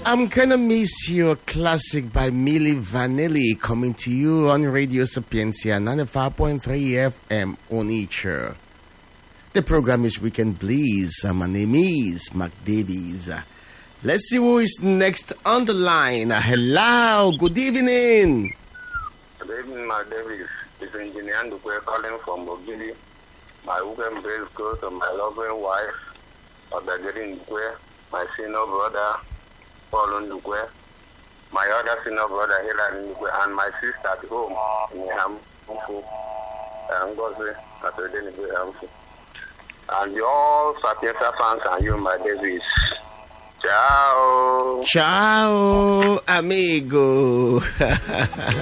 I'm gonna miss you, a classic by Milli Vanilli, coming to you on Radio Sapientia 95.3 FM Onitsha. The program is Weekend Bliss. My name is Mark Davies. Let's see who is next on the line. Hello, good evening. Good evening, Mark Davies. It's Engineer Ndukwe calling from Ogili. My weekend bliss goes to my loving wife, Odagiri Ndukwe, my senior brother, Paul Ndukwe, my other senior brother, Hilary Ndukwe, and my sister at home in Hamfu, Ngozi, at the Hamfu. And you all Sapienza fans and you, my Davies. Ciao. Ciao, amigo.